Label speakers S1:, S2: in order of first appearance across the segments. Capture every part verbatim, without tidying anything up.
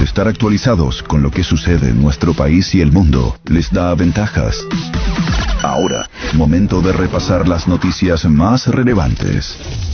S1: estar actualizados con lo que sucede en nuestro país y el mundo les da ventajas. Ahora, momento de repasar las noticias más relevantes.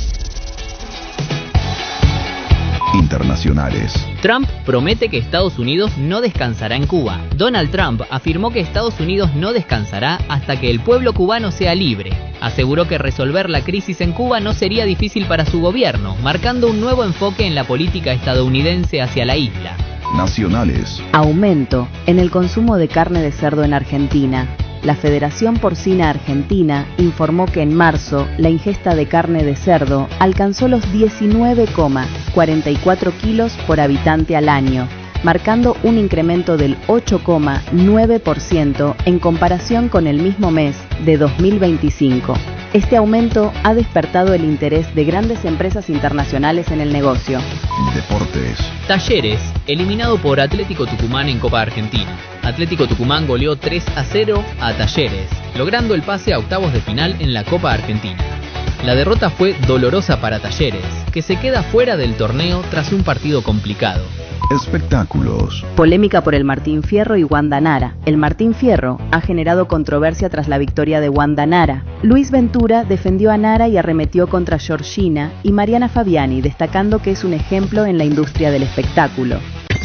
S1: Internacionales.
S2: Trump promete que Estados Unidos no descansará en Cuba. Donald Trump afirmó que Estados Unidos no descansará hasta que el pueblo cubano sea libre. Aseguró que resolver la crisis en Cuba no sería difícil para su gobierno, marcando un nuevo enfoque en la política estadounidense hacia la isla.
S1: Nacionales.
S3: Aumento en el consumo de carne de cerdo en Argentina. La Federación Porcina Argentina informó que en marzo la ingesta de carne de cerdo alcanzó los diecinueve coma cuarenta y cuatro kilos por habitante al año, marcando un incremento del ocho coma nueve por ciento en comparación con el mismo mes de dos mil veinticinco. Este aumento ha despertado el interés de grandes empresas internacionales en el negocio.
S1: Deportes.
S2: Talleres, eliminado por Atlético Tucumán en Copa Argentina. Atlético Tucumán goleó tres a cero a Talleres, logrando el pase a octavos de final en la Copa Argentina. La derrota fue dolorosa para Talleres, que se queda fuera del torneo tras un partido complicado.
S1: Espectáculos.
S3: Polémica por el Martín Fierro y Wanda Nara. El Martín Fierro ha generado controversia tras la victoria de Wanda Nara. Luis Ventura defendió a Nara y arremetió contra Georgina y Mariana Fabiani, destacando que es un ejemplo en la industria del espectáculo.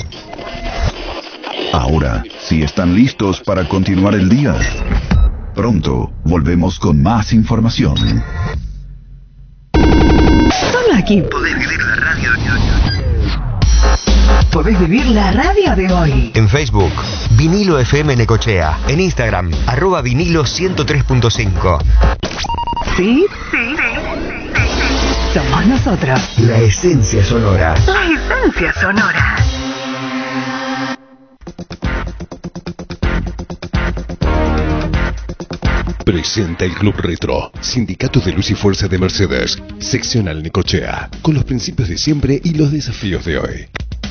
S1: Ahora, si están listos para continuar el día, pronto volvemos con más información.
S4: Solo aquí podés vivir la radio de hoy. Podés vivir la radio de hoy.
S5: En Facebook, Vinilo F M Necochea. En Instagram, arroba vinilo ciento tres punto cinco.
S4: ¿Sí? Sí, sí, sí, sí. Somos nosotros.
S5: La esencia sonora.
S4: La esencia sonora.
S6: Presenta el Club Retro, Sindicato de Luz y Fuerza de Mercedes, seccional Necochea, con los principios de siempre y los desafíos de hoy.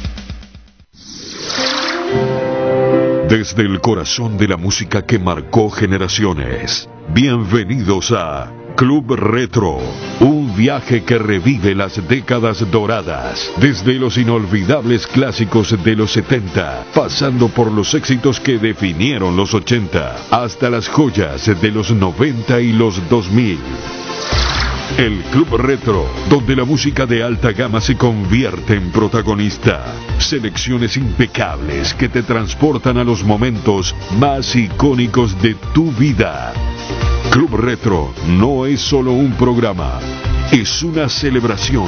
S6: Desde el corazón de la música que marcó generaciones, bienvenidos a Club Retro, un viaje que revive las décadas doradas, desde los inolvidables clásicos de los setenta, pasando por los éxitos que definieron los ochenta, hasta las joyas de los noventa y los dos mil. El Club Retro, donde la música de alta gama se convierte en protagonista. Selecciones impecables que te transportan a los momentos más icónicos de tu vida. Club Retro no es solo un programa, es una celebración.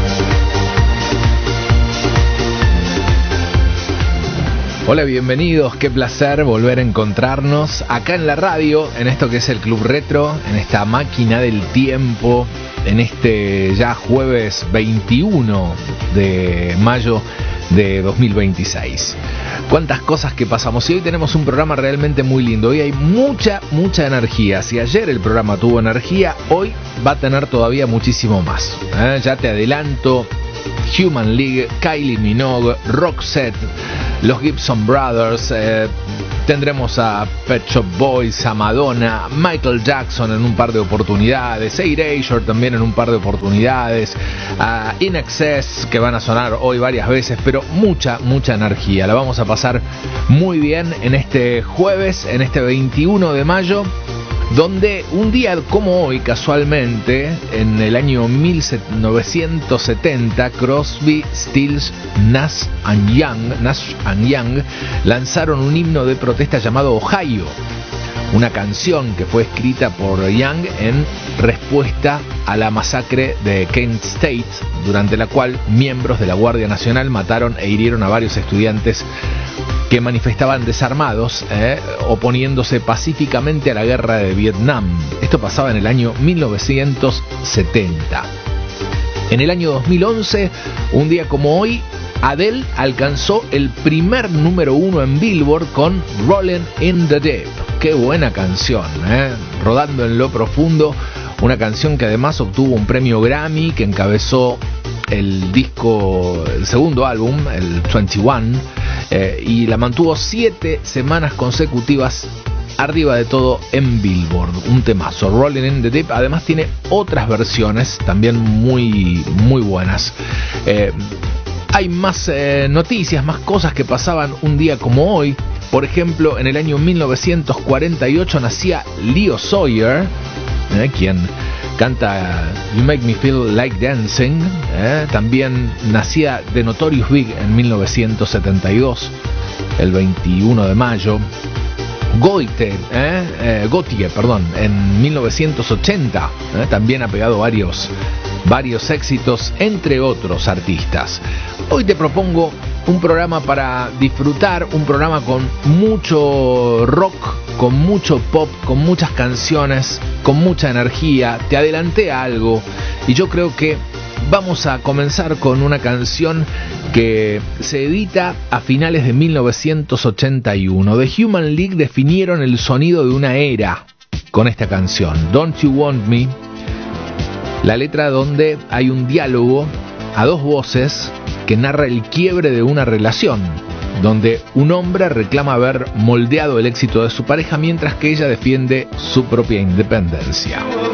S7: Hola, bienvenidos, qué placer volver a encontrarnos acá en la radio, en esto que es el Club Retro, en esta máquina del tiempo, en este ya jueves veintiuno de mayo de dos mil veintiséis. Cuántas cosas que pasamos, y hoy tenemos un programa realmente muy lindo. Hoy hay mucha, mucha energía. Si ayer el programa tuvo energía, hoy va a tener todavía muchísimo más. ¿Eh? Ya te adelanto: Human League, Kylie Minogue, Roxette, los Gibson Brothers, eh, tendremos a Pet Shop Boys, a Madonna, Michael Jackson en un par de oportunidades, Erasure también en un par de oportunidades, a In Excess, que van a sonar hoy varias veces, pero mucha, mucha energía. La vamos a pasar muy bien en este jueves, en este veintiuno de mayo, donde un día como hoy, casualmente, en el año mil novecientos setenta, Crosby, Stills, Nash and Young, Nash and Young lanzaron un himno de protesta llamado Ohio, una canción que fue escrita por Young en respuesta a la masacre de Kent State, durante la cual miembros de la Guardia Nacional mataron e hirieron a varios estudiantes que manifestaban desarmados, eh, oponiéndose pacíficamente a la guerra de Vietnam. Esto pasaba en el año mil novecientos setenta. En el año dos mil once, un día como hoy, Adele alcanzó el primer número uno en Billboard con Rollin' in the Deep. Qué buena canción, ¿eh? Rodando en lo profundo, una canción que además obtuvo un premio Grammy, que encabezó el disco, el segundo álbum, el veintiuno, eh, y la mantuvo siete semanas consecutivas arriba de todo en Billboard. Un temazo, Rollin' in the Deep. Además tiene otras versiones también muy, muy buenas. Eh, Hay más eh, noticias, más cosas que pasaban un día como hoy. Por ejemplo, en el año mil novecientos cuarenta y ocho nacía Leo Sayer, eh, quien canta You Make Me Feel Like Dancing. Eh. También nacía The Notorious Big en mil novecientos setenta y dos, el veintiuno de mayo. Goite, eh, eh, Gotye, perdón, en mil novecientos ochenta, eh, también ha pegado varios, varios éxitos, entre otros artistas. Hoy te propongo un programa para disfrutar, un programa con mucho rock, con mucho pop, con muchas canciones, con mucha energía. Te adelanté algo y yo creo que vamos a comenzar con una canción que se edita a finales de mil novecientos ochenta y uno. The Human League definieron el sonido de una era con esta canción, Don't You Want Me, la letra donde hay un diálogo a dos voces que narra el quiebre de una relación, donde un hombre reclama haber moldeado el éxito de su pareja mientras que ella defiende su propia independencia.